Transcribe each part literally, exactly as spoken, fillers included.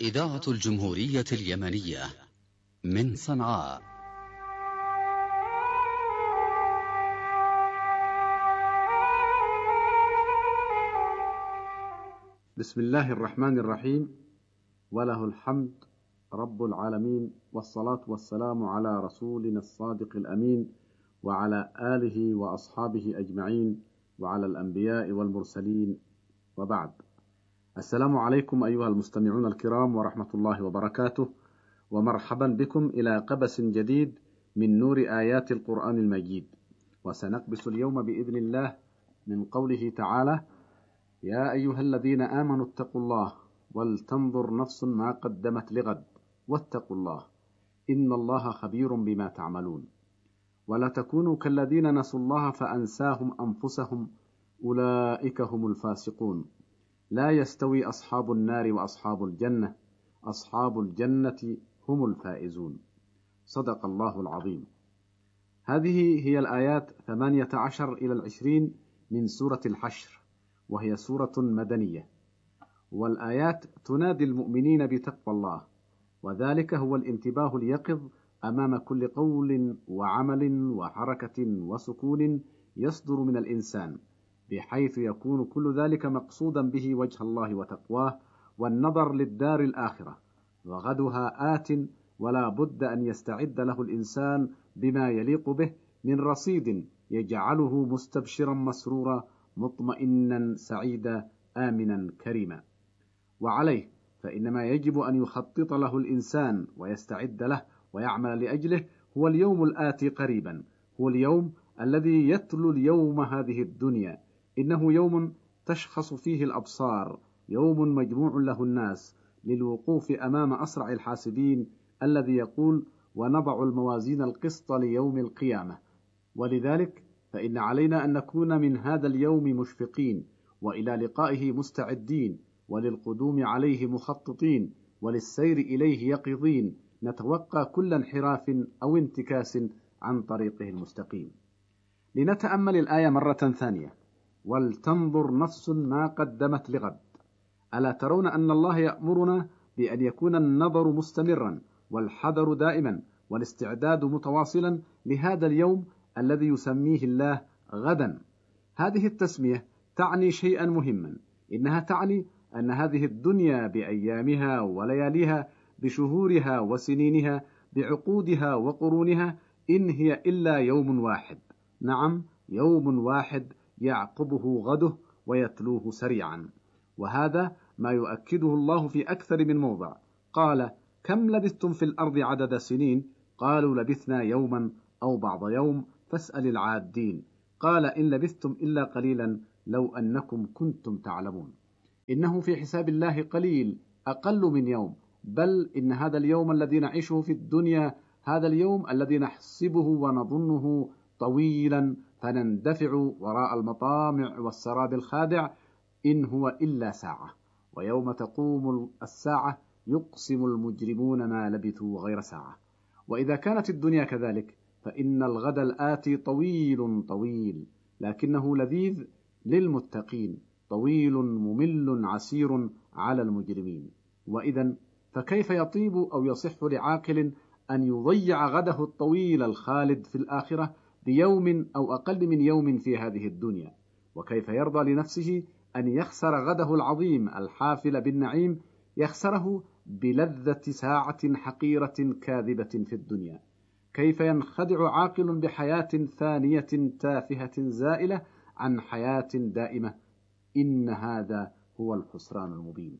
إذاعة الجمهورية اليمنية من صنعاء. بسم الله الرحمن الرحيم، وله الحمد رب العالمين، والصلاة والسلام على رسولنا الصادق الأمين، وعلى آله وأصحابه أجمعين، وعلى الأنبياء والمرسلين، وبعد. السلام عليكم أيها المستمعون الكرام ورحمة الله وبركاته، ومرحبا بكم إلى قبس جديد من نور آيات القرآن المجيد. وسنقبس اليوم بإذن الله من قوله تعالى: يا أيها الذين آمنوا اتقوا الله ولتنظر نفس ما قدمت لغد واتقوا الله إن الله خبير بما تعملون. ولا تكونوا كالذين نسوا الله فأنساهم أنفسهم أولئك هم الفاسقون. لا يستوي أصحاب النار وأصحاب الجنة، أصحاب الجنة هم الفائزون. صدق الله العظيم. هذه هي الآيات ثمانية عشر إلى العشرين من سورة الحشر، وهي سورة مدنية، والآيات تنادي المؤمنين بتقوى الله، وذلك هو الانتباه اليقظ أمام كل قول وعمل وحركة وسكون يصدر من الإنسان، بحيث يكون كل ذلك مقصودا به وجه الله وتقواه والنظر للدار الآخرة، وغدها آت، ولا بد أن يستعد له الإنسان بما يليق به من رصيد يجعله مستبشرا مسرورا مطمئنا سعيدا آمنا كريما. وعليه فإنما يجب أن يخطط له الإنسان ويستعد له ويعمل لأجله هو اليوم الآتي قريبا، هو اليوم الذي يتلو اليوم هذه الدنيا. إنه يوم تشخص فيه الأبصار، يوم مجموع له الناس للوقوف أمام أسرع الحاسبين الذي يقول: ونضع الموازين القسط ليوم القيامة. ولذلك فإن علينا أن نكون من هذا اليوم مشفقين، وإلى لقائه مستعدين، وللقدوم عليه مخططين، وللسير إليه يقظين، نتوقع كل انحراف أو انتكاس عن طريقه المستقيم. لنتأمل الآية مرة ثانية: ولتنظر نفس ما قدمت لغد. ألا ترون أن الله يأمرنا بأن يكون النظر مستمرا والحذر دائما والاستعداد متواصلا لهذا اليوم الذي يسميه الله غدا. هذه التسمية تعني شيئا مهما، إنها تعني أن هذه الدنيا بأيامها ولياليها، بشهورها وسنينها، بعقودها وقرونها، إن هي إلا يوم واحد. نعم، يوم واحد يعقبه غده ويتلوه سريعا. وهذا ما يؤكده الله في أكثر من موضع. قال: كم لبثتم في الأرض عدد سنين؟ قالوا لبثنا يوما أو بعض يوم فاسأل العادين. قال: إن لبثتم إلا قليلا لو أنكم كنتم تعلمون. إنه في حساب الله قليل، أقل من يوم، بل إن هذا اليوم الذي نعيشه في الدنيا، هذا اليوم الذي نحسبه ونظنه طويلا فنندفع وراء المطامع والسراب الخادع، إن هو إلا ساعة. ويوم تقوم الساعة يقسم المجرمون ما لبثوا غير ساعة. وإذا كانت الدنيا كذلك، فإن الغد الآتي طويل طويل، لكنه لذيذ للمتقين، طويل ممل عسير على المجرمين. وإذا فكيف يطيب أو يصح لعاقل أن يضيع غده الطويل الخالد في الآخرة بيوم أو أقل من يوم في هذه الدنيا؟ وكيف يرضى لنفسه أن يخسر غده العظيم الحافل بالنعيم، يخسره بلذة ساعة حقيرة كاذبة في الدنيا؟ كيف ينخدع عاقل بحياة فانية تافهة زائلة عن حياة دائمة؟ إن هذا هو الخسران المبين.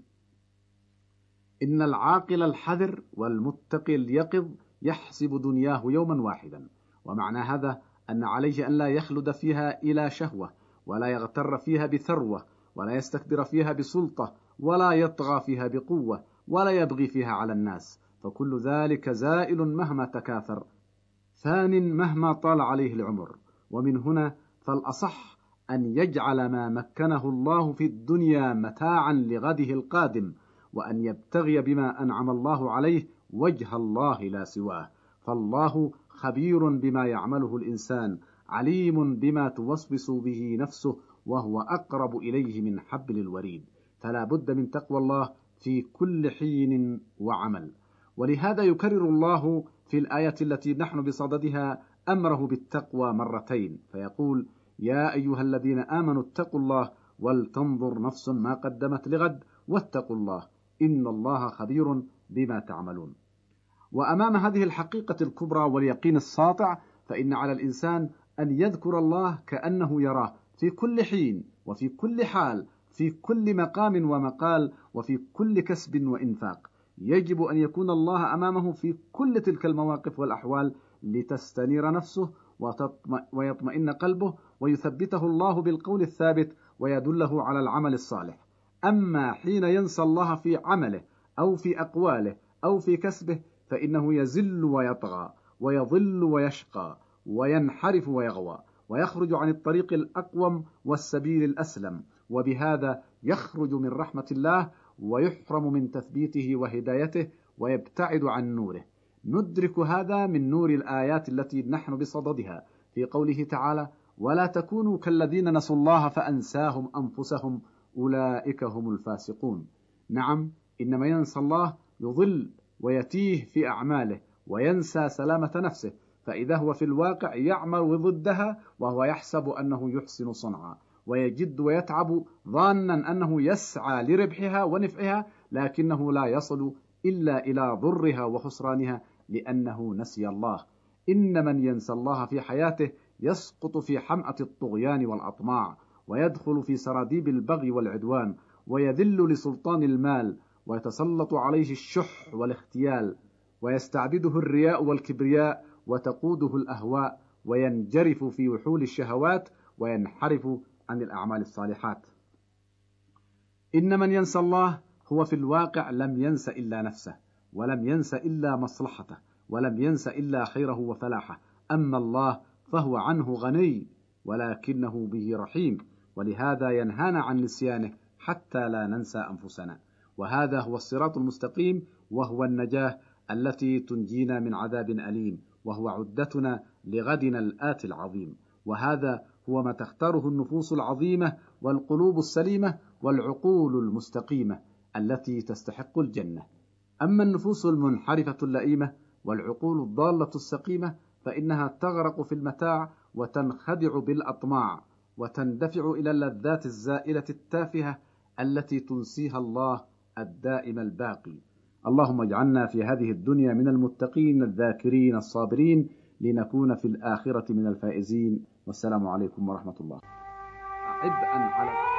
إن العاقل الحذر والمتقي اليقظ يحسب دنياه يوما واحدا، ومعنى هذا أن عليه أن لا يخلد فيها إلى شهوة، ولا يغتر فيها بثروة، ولا يستكبر فيها بسلطة، ولا يطغى فيها بقوة، ولا يبغي فيها على الناس، فكل ذلك زائل مهما تكاثر، فان مهما طال عليه العمر. ومن هنا فالأصح أن يجعل ما مكنه الله في الدنيا متاعا لغده القادم، وأن يبتغي بما أنعم الله عليه وجه الله لا سواه، فالله خبير بما يعمله الإنسان، عليم بما توسوس به نفسه، وهو أقرب إليه من حبل الوريد. فلا بد من تقوى الله في كل حين وعمل. ولهذا يكرر الله في الآية التي نحن بصددها أمره بالتقوى مرتين، فيقول: يا أيها الذين آمنوا اتقوا الله ولتنظر نفس ما قدمت لغد واتقوا الله إن الله خبير بما تعملون. وأمام هذه الحقيقة الكبرى واليقين الساطع، فإن على الإنسان أن يذكر الله كأنه يراه في كل حين وفي كل حال، في كل مقام ومقال، وفي كل كسب وإنفاق. يجب أن يكون الله أمامه في كل تلك المواقف والأحوال لتستنير نفسه ويطمئن قلبه ويثبته الله بالقول الثابت ويدله على العمل الصالح. أما حين ينسى الله في عمله أو في أقواله أو في كسبه فإنه يزل ويطغى ويضل ويشقى وينحرف ويغوى ويخرج عن الطريق الأقوم والسبيل الأسلم، وبهذا يخرج من رحمة الله ويحرم من تثبيته وهدايته ويبتعد عن نوره. ندرك هذا من نور الآيات التي نحن بصددها في قوله تعالى: ولا تكونوا كالذين نسوا الله فأنساهم أنفسهم أولئك هم الفاسقون. نعم، إنما ينسى الله يضل ويتيه في أعماله وينسى سلامة نفسه، فإذا هو في الواقع يعمل ضدها وهو يحسب أنه يحسن صنعا، ويجد ويتعب ظانا أنه يسعى لربحها ونفعها، لكنه لا يصل إلا إلى ضرها وخسرانها لأنه نسي الله. إن من ينسى الله في حياته يسقط في حمأة الطغيان والأطماع، ويدخل في سراديب البغي والعدوان، ويذل لسلطان المال، ويتسلط عليه الشح والاختيال، ويستعبده الرياء والكبرياء، وتقوده الأهواء، وينجرف في وحول الشهوات، وينحرف عن الأعمال الصالحات. إن من ينسى الله هو في الواقع لم ينس إلا نفسه، ولم ينس إلا مصلحته، ولم ينس إلا خيره وفلاحه. أما الله فهو عنه غني ولكنه به رحيم، ولهذا ينهانا عن نسيانه حتى لا ننسى أنفسنا. وهذا هو الصراط المستقيم، وهو النجاة التي تنجينا من عذاب أليم، وهو عدتنا لغدنا الآتي العظيم. وهذا هو ما تختاره النفوس العظيمة والقلوب السليمة والعقول المستقيمة التي تستحق الجنة. أما النفوس المنحرفة اللئيمة والعقول الضالة السقيمة فإنها تغرق في المتاع وتنخدع بالأطماع وتندفع إلى اللذات الزائلة التافهة التي تنسيها الله الدائم الباقي. اللهم اجعلنا في هذه الدنيا من المتقين الذاكرين الصابرين لنكون في الآخرة من الفائزين. والسلام عليكم ورحمة الله. أعد أن على